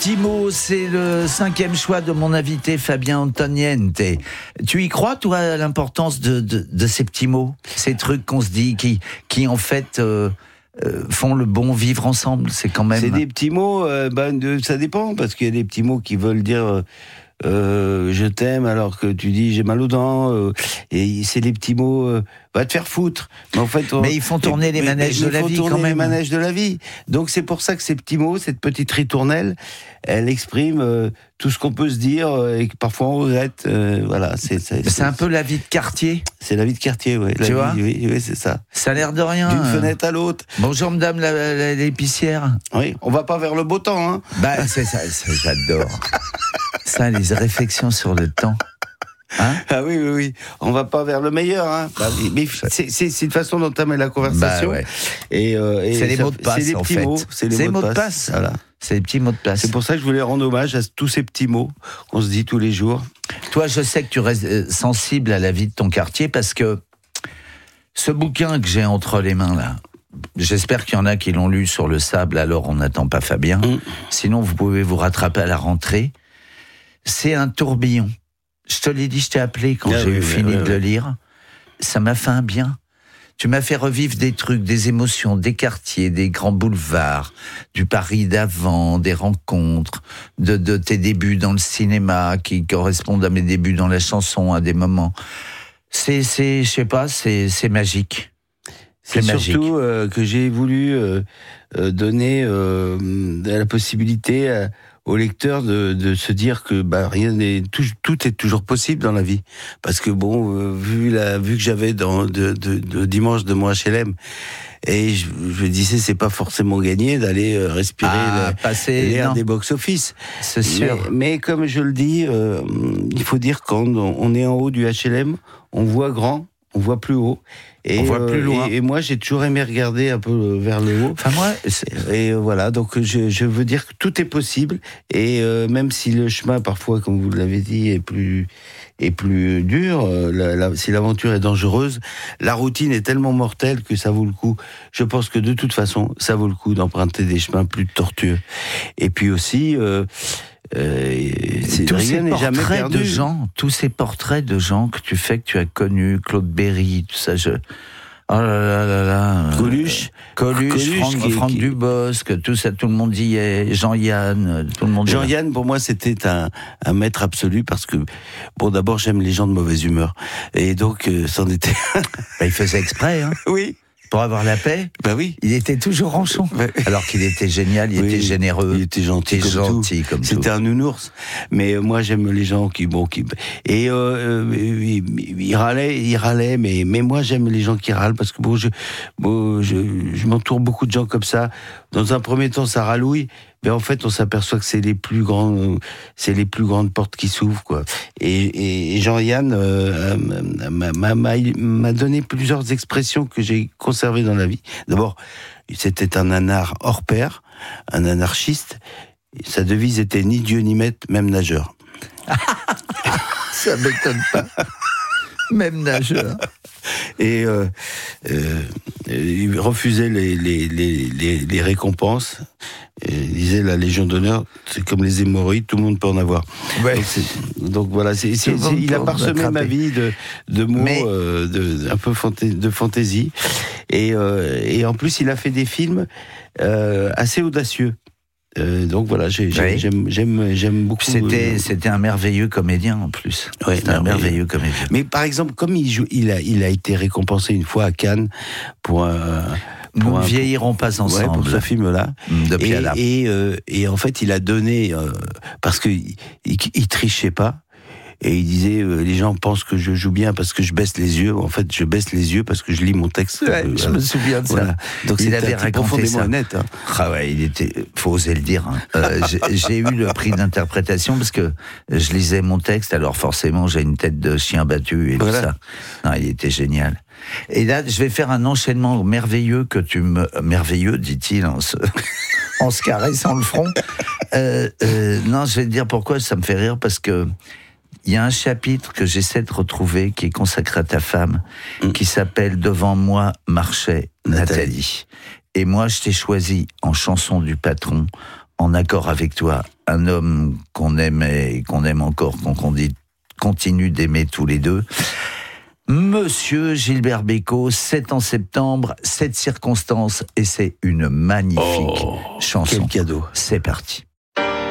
petits mots, c'est le 5e choix de mon invité Fabien Antoniente. Tu y crois, toi, à l'importance de ces petits mots, ces trucs qu'on se dit, qui en fait font le bon vivre ensemble. C'est quand même. C'est des petits mots. Ça dépend parce qu'il y a des petits mots qui veulent dire. Je t'aime alors que tu dis j'ai mal aux dents et c'est des petits mots va te faire foutre mais en fait mais ils font tourner les manèges de la vie quand même, les manèges de la vie, donc c'est pour ça que ces petits mots, cette petite ritournelle, elle exprime tout ce qu'on peut se dire et que parfois on regrette, voilà, c'est un peu la vie de quartier. C'est la vie de quartier, oui. Tu vois, oui, c'est ça. Ça a l'air de rien. D'une fenêtre à l'autre. Bonjour madame l'épicière. Oui, on va pas vers le beau temps, hein. Bah c'est ça j'adore. Ça, les réflexions sur le temps. Hein, ah oui, on va pas vers le meilleur, hein. Bah, mais c'est une façon d'entamer la conversation. Bah ouais. Et c'est les mots de passe, c'est les petits mots, c'est les mots de passe. Voilà. C'est les petits mots de passe. C'est pour ça que je voulais rendre hommage à tous ces petits mots qu'on se dit tous les jours. Toi, je sais que tu restes sensible à la vie de ton quartier parce que ce bouquin que j'ai entre les mains là, j'espère qu'il y en a qui l'ont lu sur le sable, alors on n'attend pas Fabien. Sinon, vous pouvez vous rattraper à la rentrée. C'est un tourbillon. Je te l'ai dit, je t'ai appelé quand j'ai fini de le lire. Ça m'a fait un bien. Tu m'as fait revivre des trucs, des émotions, des quartiers, des grands boulevards, du Paris d'avant, des rencontres, de tes débuts dans le cinéma qui correspondent à mes débuts dans la chanson, à des moments. Je sais pas, c'est magique. C'est surtout que j'ai voulu donner la possibilité au lecteur de se dire que rien n'est tout est toujours possible dans la vie, parce que bon, vu que j'avais de dimanche de mon HLM et je disais c'est pas forcément gagné d'aller respirer l'air des box-office, c'est sûr, mais comme je le dis, il faut dire quand on est en haut du HLM, on voit grand, on voit plus haut. Et, on voit plus loin. Et moi, j'ai toujours aimé regarder un peu vers le haut. Enfin, moi, et voilà, donc je veux dire que tout est possible. Et même si le chemin, parfois, comme vous l'avez dit, est plus dur, si l'aventure est dangereuse, la routine est tellement mortelle que ça vaut le coup. Je pense que de toute façon, ça vaut le coup d'emprunter des chemins plus tortueux. Et puis aussi... tous ces portraits de gens, tous ces portraits de gens que tu fais, que tu as connus, Claude Berry, tout ça, oh là là, Coluche, Franck Dubosc, tout ça, tout le monde y est, Jean-Yann, tout le monde. Jean-Yann, pour moi, c'était un maître absolu parce que, bon, d'abord, j'aime les gens de mauvaise humeur. Et donc, c'en était. Il faisait exprès, hein. Oui. Pour avoir la paix, oui. Il était toujours ronchon. Alors qu'il était génial, il était généreux, il était gentil comme tout. C'était un nounours. Mais moi, j'aime les gens qui et il râlait, mais moi, j'aime les gens qui râlent parce que je m'entoure beaucoup de gens comme ça. Dans un premier temps, ça râlouille. Mais en fait, on s'aperçoit que c'est les plus grandes portes qui s'ouvrent, quoi. Et Jean-Yann m'a donné plusieurs expressions que j'ai conservées dans la vie. D'abord, c'était un anard hors pair, un anarchiste. Sa devise était ni Dieu ni maître, même nageur. Ça m'étonne pas. Même nageur. Et il refusait les récompenses. Et il disait la Légion d'honneur, c'est comme les hémorroïdes, tout le monde peut en avoir. Ouais. Donc voilà, il a parsemé ma vie de mots, un peu de fantaisie. Et en plus, il a fait des films assez audacieux. Donc voilà, j'aime beaucoup. C'était un merveilleux comédien en plus. Ouais, c'était un merveilleux comédien. Mais par exemple, comme il a été récompensé une fois à Cannes pour Nous ne vieillirons pas ensemble. Pour ce film-là. De Piala. Et en fait, il a donné parce que il trichait pas. Et il disait, les gens pensent que je joue bien parce que je baisse les yeux. En fait, je baisse les yeux parce que je lis mon texte. Je me souviens de ça. Donc il avait raconté profondément ça. Honnête. Hein. Ah ouais, faut oser le dire. Hein. J'ai eu le prix d'interprétation parce que je lisais mon texte, alors forcément j'ai une tête de chien battu et tout ça. Non, il était génial. Et là, je vais faire un enchaînement merveilleux merveilleux, dit-il en se caressant le front. Non, je vais te dire pourquoi ça me fait rire, parce que il y a un chapitre que j'essaie de retrouver qui est consacré à ta femme, qui s'appelle « Devant moi marchait Nathalie ». Et moi, je t'ai choisi en chanson du patron, en accord avec toi, un homme qu'on aimait et qu'on aime encore, qu'on continue d'aimer tous les deux. Monsieur Gilbert Bécaud, c'est en septembre, cette circonstance, et c'est une magnifique chanson. Quel cadeau. C'est parti.